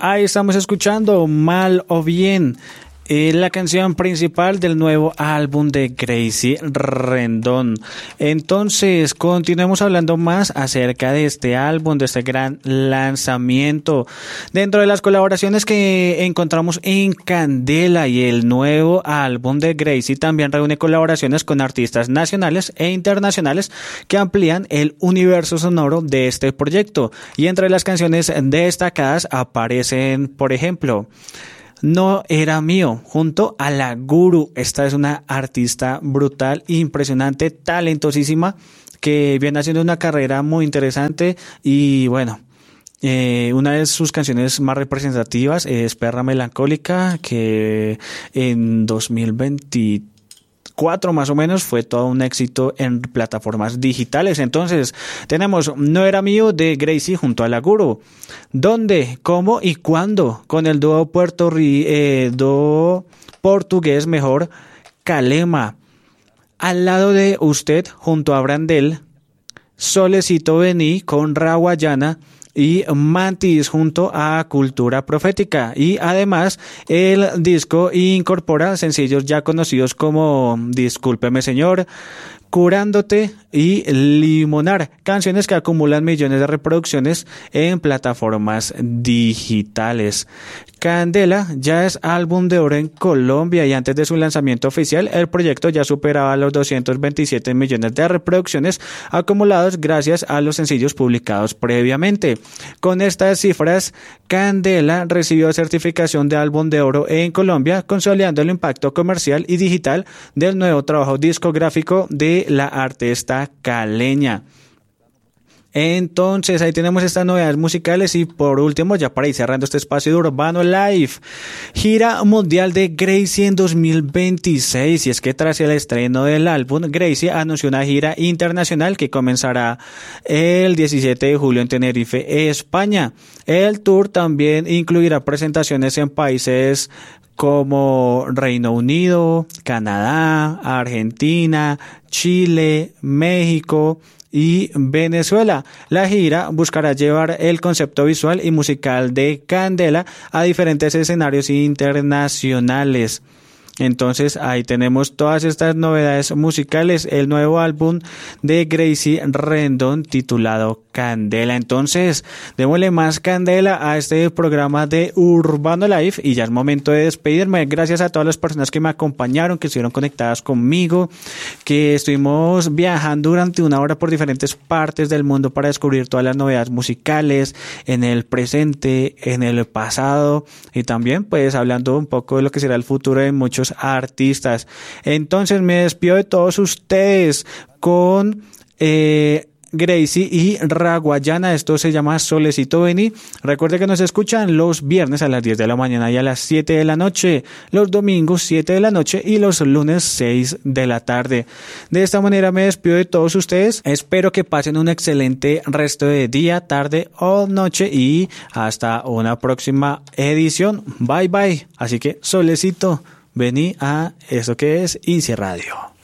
Ahí estamos escuchando Mal o Bien, la canción principal del nuevo álbum de Gracie Rendon. Entonces, continuemos hablando más acerca de este álbum, de este gran lanzamiento. Dentro de las colaboraciones que encontramos en Candela y el nuevo álbum de Gracie, también reúne colaboraciones con artistas nacionales e internacionales que amplían el universo sonoro de este proyecto. Y entre las canciones destacadas aparecen, por ejemplo, No Era Mío, junto a la Guru. Esta es una artista brutal, impresionante, talentosísima, que viene haciendo una carrera muy interesante y bueno, una de sus canciones más representativas es Perra Melancólica, que en 2023 más o menos fue todo un éxito en plataformas digitales. Entonces tenemos No Era Mío de Gracie junto a la Guru. ¿Dónde, cómo y cuándo? Con el dúo portugués mejor, Calema. Al lado de Usted junto a Brandel. Solecito Vení con Raguayana y Mantis junto a Cultura Profética. Y además el disco incorpora sencillos ya conocidos como Discúlpeme Señor, Curándote y Limonar, canciones que acumulan millones de reproducciones en plataformas digitales. Candela ya es álbum de oro en Colombia y antes de su lanzamiento oficial el proyecto ya superaba los 227 millones de reproducciones acumulados gracias a los sencillos publicados previamente. Con estas cifras, Candela recibió certificación de álbum de oro en Colombia, consolidando el impacto comercial y digital del nuevo trabajo discográfico de la artista caleña. Entonces ahí tenemos estas novedades musicales y por último, ya para ir cerrando este espacio de Urbano Live, gira mundial de Gracie en 2026. Y es que tras el estreno del álbum, Gracie anunció una gira internacional que comenzará el 17 de julio en Tenerife, España. El tour también incluirá presentaciones en países como Reino Unido, Canadá, Argentina, Chile, México y Venezuela. La gira buscará llevar el concepto visual y musical de Candela a diferentes escenarios internacionales. Entonces ahí tenemos todas estas novedades musicales, el nuevo álbum de Gracie Rendon titulado Candela. Entonces démosle más candela a este programa de Urbano Live y ya es momento de despedirme. Gracias a todas las personas que me acompañaron, que estuvieron conectadas conmigo, que estuvimos viajando durante una hora por diferentes partes del mundo para descubrir todas las novedades musicales en el presente, en el pasado y también pues hablando un poco de lo que será el futuro de muchos artistas. Entonces me despido de todos ustedes con Gracie y Raguayana. Esto se llama Solecito Vení. Recuerde que nos escuchan los viernes a las 10 de la mañana y a las 7 de la noche, los domingos 7 de la noche y los lunes 6 de la tarde. De esta manera me despido de todos ustedes. Espero que pasen un excelente resto de día, tarde o noche y hasta una próxima edición. Bye bye. Así que Solecito Vení a eso que es INSI Radio.